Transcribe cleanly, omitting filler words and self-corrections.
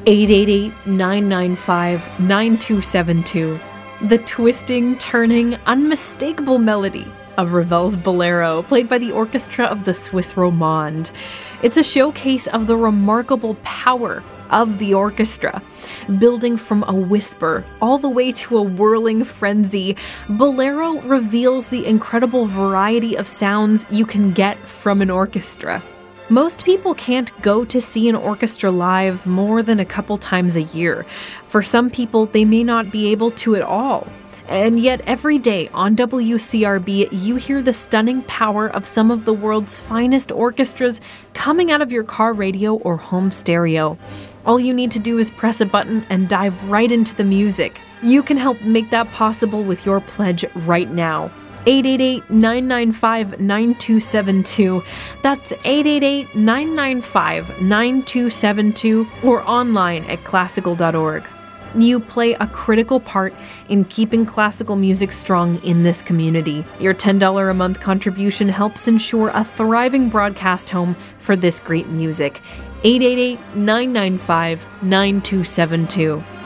888-995-9272. The twisting, turning, unmistakable melody of Ravel's Bolero, played by the orchestra of the Swiss Romande. It's a showcase of the remarkable power of the orchestra. Building from a whisper all the way to a whirling frenzy, Bolero reveals the incredible variety of sounds you can get from an orchestra. Most people can't go to see an orchestra live more than a couple times a year. For some people, they may not be able to at all. And yet every day on WCRB, you hear the stunning power of some of the world's finest orchestras coming out of your car radio or home stereo. All you need to do is press a button and dive right into the music. You can help make that possible with your pledge right now. 888-995-9272. That's 888-995-9272 or online at classical.org. You play a critical part in keeping classical music strong in this community. Your $10 a month contribution helps ensure a thriving broadcast home for this great music. 888-995-9272.